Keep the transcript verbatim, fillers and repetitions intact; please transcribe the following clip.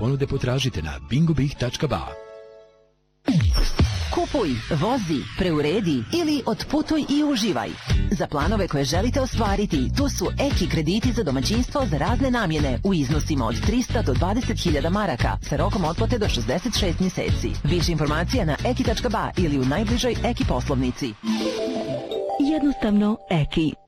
ponude potražite na bingobih tačka ba. Kupuj, vozi, preuredi ili otputuj i uživaj. Za planove koje želite ostvariti, tu su Eki krediti za domaćinstvo za razne namjene u iznosima od trista do dvadeset hiljada maraka sa rokom otplate do šezdeset šest mjeseci. Više informacija na eki tačka ba ili u najbližoj Eki poslovnici. Jednostavno Eki.